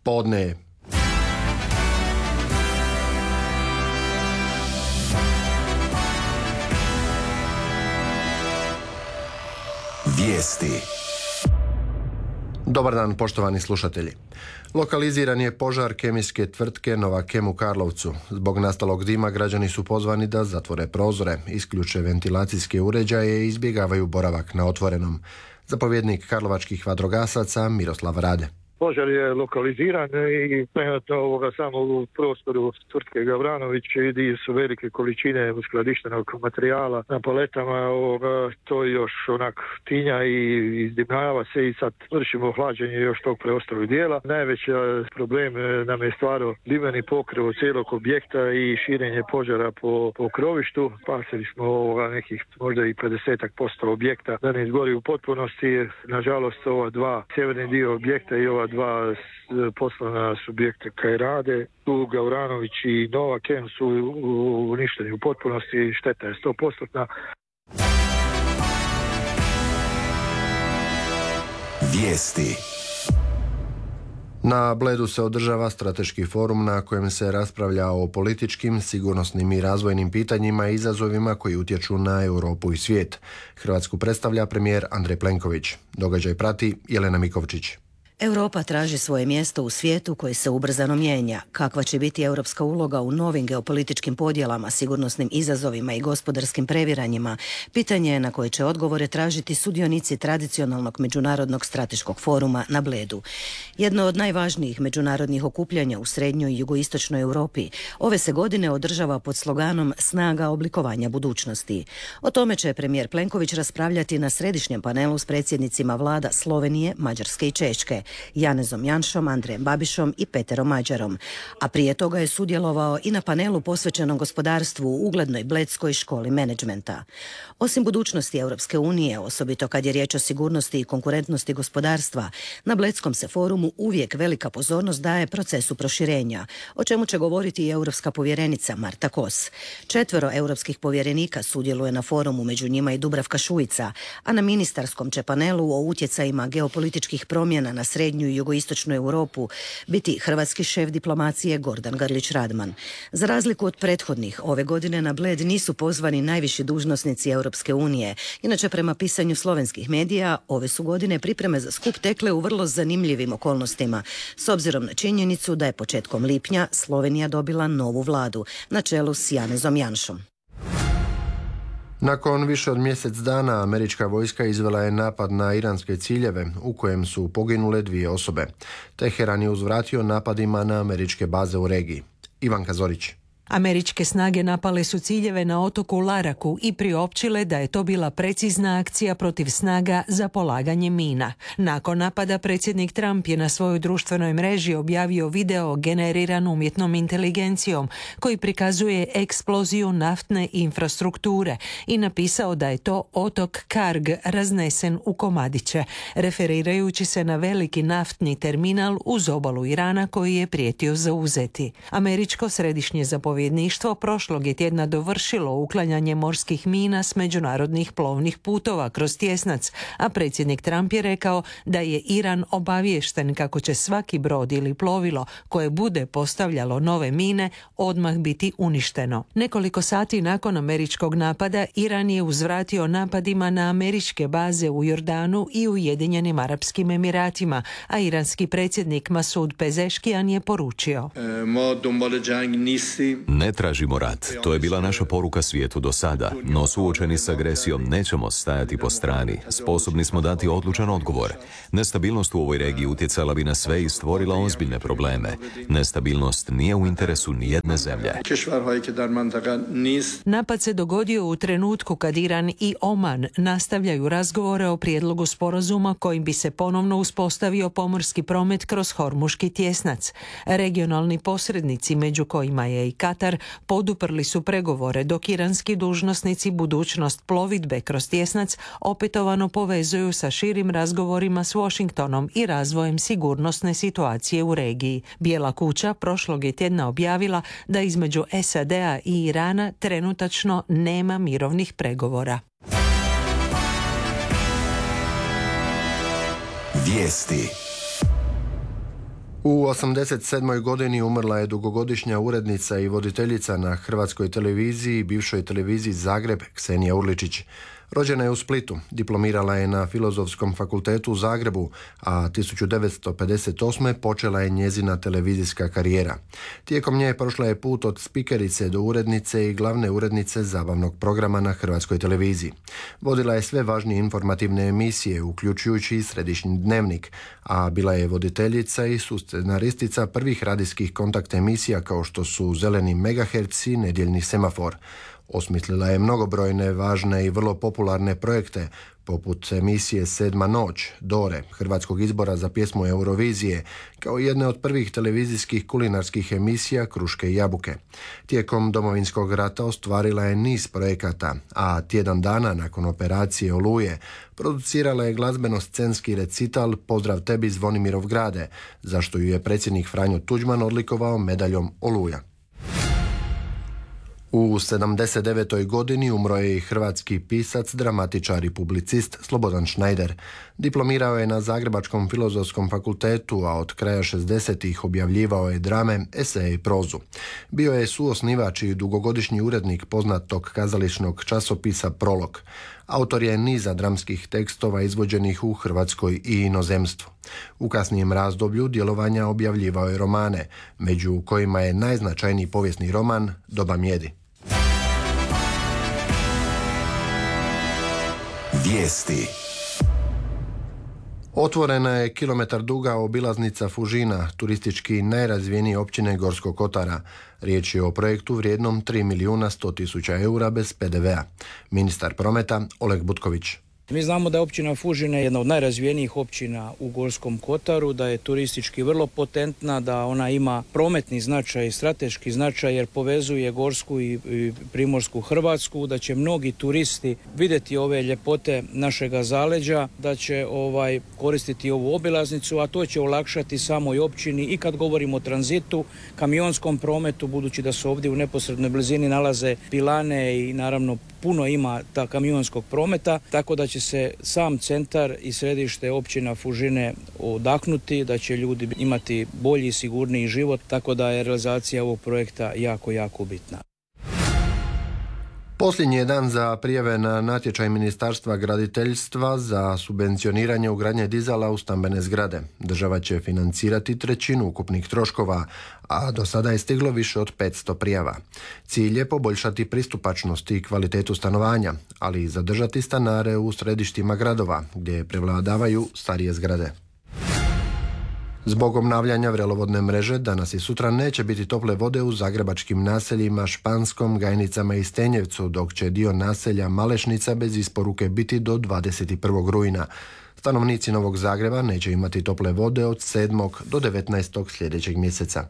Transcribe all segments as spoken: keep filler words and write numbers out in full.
Podne je. Vijesti. Dobar dan, poštovani slušatelji. Lokaliziran je požar kemijske tvrtke Novakem u Karlovcu. Zbog nastalog dima građani su pozvani da zatvore prozore, isključe ventilacijske uređaje i izbjegavaju boravak na otvorenom. Zapovjednik karlovačkih vatrogasaca Miroslav Rade. Požar je lokaliziran i trenutno ovoga samo u prostoru tvrtke Gavranović gdje su velike količine uskladištenog materijala na paletama, ovoga, to još onak tinja i izdimljava se i sad vršimo hlađenje još tog preostalog dijela. Najveći problem nam je stvarno dimeni pokriv cijelog objekta i širenje požara po, po krovištu. Spasili smo ovoga nekih možda i pedeset posto objekta da ne izgori u potpunosti. Nažalost, ova dva sjeverni dio objekta i ova dva poslovna subjekta kaj rade, tu Gavranović i Novakem su uništeni u potpunosti, šteta je sto posto. Vijesti. Na Bledu se održava strateški forum na kojem se raspravlja o političkim, sigurnosnim i razvojnim pitanjima i izazovima koji utječu na Europu i svijet. Hrvatsku predstavlja premijer Andrej Plenković. Događaj prati Jelena Mikovčić. Europa traži svoje mjesto u svijetu koji se ubrzano mijenja. Kakva će biti europska uloga u novim geopolitičkim podjelama, sigurnosnim izazovima i gospodarskim previranjima, pitanje je na koje će odgovore tražiti sudionici tradicionalnog međunarodnog strateškog foruma na Bledu. Jedno od najvažnijih međunarodnih okupljanja u srednjoj i jugoistočnoj Europi ove se godine održava pod sloganom Snaga oblikovanja budućnosti. O tome će premijer Plenković raspravljati na središnjem panelu s predsjednicima vlada Slovenije, Mađarske i Češke, Janezom Janšom, Andrejem Babišom i Peterom Mađarom. A prije toga je sudjelovao i na panelu posvećenom gospodarstvu u uglednoj Bledskoj školi menadžmenta. Osim budućnosti Europske unije, osobito kad je riječ o sigurnosti i konkurentnosti gospodarstva, na Bledskom se forumu uvijek velika pozornost daje procesu proširenja, o čemu će govoriti i europska povjerenica Marta Kos. Četvero europskih povjerenika sudjeluje na forumu, među njima i Dubravka Šuica, a na ministarskom će panelu o utjecajima geopolitičkih promjena na srednju i jugoistočnu Europu biti hrvatski šef diplomacije Gordan Grlić Radman. Za razliku od prethodnih, ove godine na Bled nisu pozvani najviši dužnosnici Europske unije. Inače, prema pisanju slovenskih medija, ove su godine pripreme za skup tekle u vrlo zanimljivim okolnostima, s obzirom na činjenicu da je početkom lipnja Slovenija dobila novu vladu na čelu s Janezom Janšom. Nakon više od mjesec dana američka vojska izvela je napad na iranske ciljeve u kojem su poginule dvije osobe. Teheran je uzvratio napadima na američke baze u regiji. Ivanka Zorić. Američke snage napale su ciljeve na otoku Laraku i priopćile da je to bila precizna akcija protiv snaga za polaganje mina. Nakon napada predsjednik Trump je na svojoj društvenoj mreži objavio video generiran umjetnom inteligencijom koji prikazuje eksploziju naftne infrastrukture i napisao da je to otok Karg raznesen u komadiće, referirajući se na veliki naftni terminal uz obalu Irana koji je prijetio zauzeti. Američko središnje zapovjedništvo prošlog je tjedna dovršilo uklanjanje morskih mina s međunarodnih plovnih putova kroz tjesnac, a predsjednik Trump je rekao da je Iran obaviješten kako će svaki brod ili plovilo koje bude postavljalo nove mine odmah biti uništeno. Nekoliko sati nakon američkog napada, Iran je uzvratio napadima na američke baze u Jordanu i Ujedinjenim Arapskim Emiratima, a iranski predsjednik Masud Pezeškijan je poručio: Ne tražimo rat, to je bila naša poruka svijetu do sada, no suočeni s agresijom nećemo stajati po strani, sposobni smo dati odlučan odgovor. Nestabilnost u ovoj regiji utjecala bi na sve i stvorila ozbiljne probleme. Nestabilnost nije u interesu nijedne zemlje. Napad se dogodio u trenutku kad Iran i Oman nastavljaju razgovore o prijedlogu sporazuma kojim bi se ponovno uspostavio pomorski promet kroz Hormuški tjesnac. Regionalni posrednici, među kojima je i Katar, poduprli su pregovore, dok iranski dužnosnici budućnost plovidbe kroz tjesnac opetovano povezuju sa širim razgovorima s Washingtonom i razvojem sigurnosne situacije u regiji. Bijela kuća prošlog je tjedna objavila da između S A D-a i Irana trenutačno nema mirovnih pregovora. Vijesti. U osamdeset sedmoj godini umrla je dugogodišnja urednica i voditeljica na Hrvatskoj televiziji i bivšoj televiziji Zagreb Ksenija Urličić. Rođena je u Splitu, diplomirala je na Filozofskom fakultetu u Zagrebu, a tisuću devetsto pedeset osme počela je njezina televizijska karijera. Tijekom nje prošla je put od spikerice do urednice i glavne urednice zabavnog programa na Hrvatskoj televiziji. Vodila je sve važnije informativne emisije, uključujući i Središnji dnevnik, a bila je voditeljica i suscenaristica prvih radijskih kontakt emisija kao što su Zeleni megaherc i Nedjeljni semafor. Osmislila je mnogobrojne, važne i vrlo popularne projekte, poput emisije Sedma noć, Dore, hrvatskog izbora za pjesmu Eurovizije, kao jedne od prvih televizijskih kulinarskih emisija Kruške i jabuke. Tijekom Domovinskog rata ostvarila je niz projekata, a tjedan dana nakon operacije Oluje producirala je glazbeno-scenski recital Pozdrav tebi Zvonimirov grade, za što ju je predsjednik Franjo Tuđman odlikovao medaljom Oluja. U sedamdeset devetoj godini umro je i hrvatski pisac, dramatičar i publicist Slobodan Šnajder. Diplomirao je na Zagrebačkom filozofskom fakultetu, a od kraja šezdesetih objavljivao je drame, eseje i prozu. Bio je suosnivač i dugogodišnji urednik poznatog kazališnog časopisa Prolog. Autor je niza dramskih tekstova izvođenih u Hrvatskoj i inozemstvu. U kasnijem razdoblju djelovanja objavljivao je romane, među kojima je najznačajniji povijesni roman Doba mjedi. Vijesti. Otvorena je kilometar duga obilaznica Fužina, turistički najrazvijenije općine Gorskog kotara. Riječ je o projektu vrijednom tri milijuna sto tisuća eura bez pe de vea. Ministar prometa Oleg Butković. Mi znamo da je općina Fužine jedna od najrazvijenijih općina u Gorskom kotaru, da je turistički vrlo potentna, da ona ima prometni značaj i strateški značaj jer povezuje Gorsku i Primorsku Hrvatsku, da će mnogi turisti vidjeti ove ljepote našega zaleđa, da će ovaj koristiti ovu obilaznicu, a to će olakšati samoj općini i kad govorimo o tranzitu, kamionskom prometu, budući da se ovdje u neposrednoj blizini nalaze pilane i naravno puno ima ta kamionskog prometa, tako da će se sam centar i središte općina Fužine odahnuti, da će ljudi imati bolji i sigurniji život, tako da je realizacija ovog projekta jako, jako bitna. Posljednji je dan za prijave na natječaj Ministarstva graditeljstva za subvencioniranje ugradnje dizala u stambene zgrade. Država će financirati trećinu ukupnih troškova, a do sada je stiglo više od petsto prijava. Cilj je poboljšati pristupačnost i kvalitetu stanovanja, ali i zadržati stanare u središtima gradova, gdje prevladavaju starije zgrade. Zbog obnavljanja vrelovodne mreže danas i sutra neće biti tople vode u zagrebačkim naseljima Španskom, Gajnicama i Stenjevcu, dok će dio naselja Malešnica bez isporuke biti do dvadeset prvog rujna. Stanovnici Novog Zagreba neće imati tople vode od sedmog do devetnaestog sljedećeg mjeseca.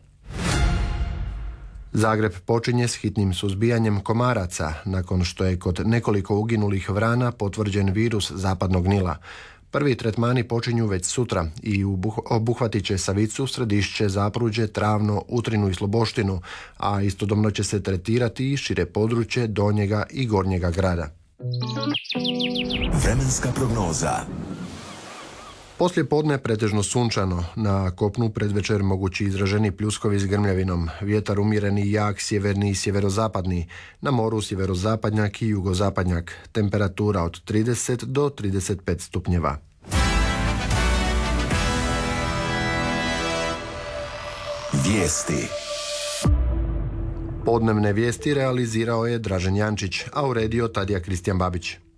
Zagreb počinje s hitnim suzbijanjem komaraca, nakon što je kod nekoliko uginulih vrana potvrđen virus zapadnog Nila. Prvi tretmani počinju već sutra i obuhvatit će Savicu, Središće, Zapruđe, Travno, Utrinu i Sloboštinu, a istodobno će se tretirati i šire područje Donjega i Gornjega grada. Vremenska prognoza. Poslije podne pretežno sunčano, na kopnu predvečer mogući izraženi pljuskovi s grmljavinom, vjetar umjereni i jak sjeverni i sjeverozapadni, na moru sjeverozapadnjak i jugozapadnjak, temperatura od trideset do trideset pet stupnjeva. Vijesti. Podnevne vijesti realizirao je Dražen Jančić, a uredio Tadija Kristijan Babić.